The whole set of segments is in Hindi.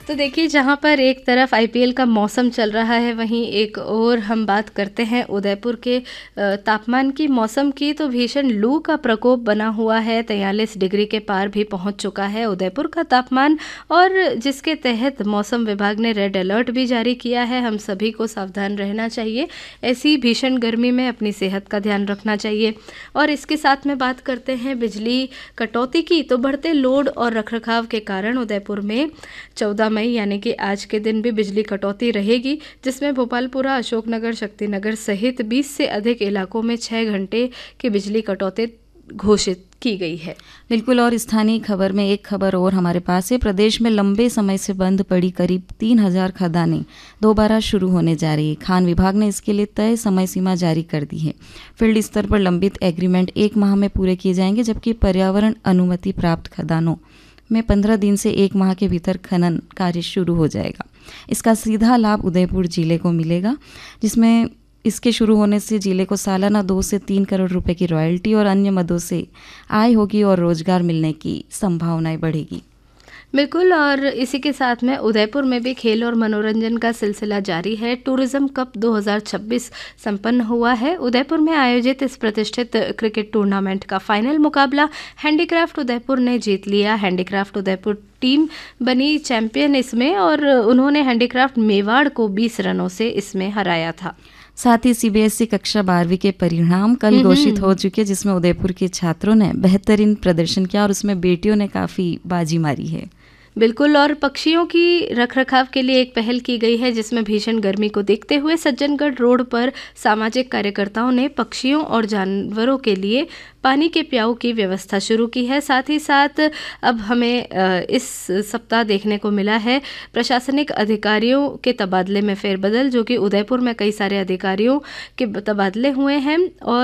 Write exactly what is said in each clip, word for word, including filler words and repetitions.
तो देखिए, जहाँ पर एक तरफ आईपीएल का मौसम चल रहा है, वहीं एक और हम बात करते हैं उदयपुर के तापमान की, मौसम की। तो भीषण लू का प्रकोप बना हुआ है, तैंतालीस डिग्री के पार भी पहुंच चुका है उदयपुर का तापमान, और जिसके तहत मौसम विभाग ने रेड अलर्ट भी जारी किया है। हम सभी को सावधान रहना चाहिए, ऐसी भीषण गर्मी में अपनी सेहत का ध्यान रखना चाहिए। और इसके साथ में बात करते हैं बिजली कटौती की। तो बढ़ते लोड और रखरखाव के कारण उदयपुर में चौदह मई यानी कि आज के दिन भी बिजली कटौती रहेगी, जिसमें भोपालपुरा, अशोकनगर, शक्तिनगर सहित बीस से अधिक इलाकों में छः घंटे की बिजली कटौती घोषित की गई है। बिल्कुल। और स्थानीय खबर में एक खबर और हमारे पास है। प्रदेश में लंबे समय से बंद पड़ी करीब तीन हजार खदानें दोबारा शुरू होने जा रही है। खान विभाग ने इसके लिए तय समय सीमा जारी कर दी है। फील्ड स्तर पर लंबित एग्रीमेंट एक माह में पूरे किए जाएंगे, जबकि पर्यावरण अनुमति प्राप्त खदानों में पंद्रह दिन से एक माह के भीतर खनन कार्य शुरू हो जाएगा। इसका सीधा लाभ उदयपुर जिले को मिलेगा, जिसमें इसके शुरू होने से जिले को सालाना दो से तीन करोड़ रुपए की रॉयल्टी और अन्य मदों से आय होगी और रोजगार मिलने की संभावनाएं बढ़ेगी। बिल्कुल। और इसी के साथ में उदयपुर में भी खेल और मनोरंजन का सिलसिला जारी है। टूरिज्म कप दो हज़ार छब्बीस संपन्न हुआ है। उदयपुर में आयोजित इस प्रतिष्ठित क्रिकेट टूर्नामेंट का फाइनल मुकाबला हैंडीक्राफ्ट उदयपुर ने जीत लिया। हैंडीक्राफ्ट उदयपुर टीम बनी चैंपियन इसमें, और उन्होंने हैंडीक्राफ्ट मेवाड़ को बीस रनों से इसमें हराया था। साथ ही सीबीएसई कक्षा बारहवीं के परिणाम कल घोषित हो चुके, जिसमें उदयपुर के छात्रों ने बेहतरीन प्रदर्शन किया और उसमें बेटियों ने काफ़ी बाजी मारी है। बिल्कुल। और पक्षियों की रखरखाव के लिए एक पहल की गई है, जिसमें भीषण गर्मी को देखते हुए सज्जनगढ़ रोड पर सामाजिक कार्यकर्ताओं ने पक्षियों और जानवरों के लिए पानी के प्याऊ की व्यवस्था शुरू की है। साथ ही साथ अब हमें इस सप्ताह देखने को मिला है प्रशासनिक अधिकारियों के तबादले में फेरबदल, जो कि उदयपुर में कई सारे अधिकारियों के तबादले हुए हैं।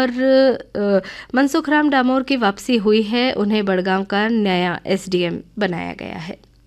और मनसुख राम डामोर की वापसी हुई है, उन्हें बड़गांव का नया एसडीएम बनाया गया है।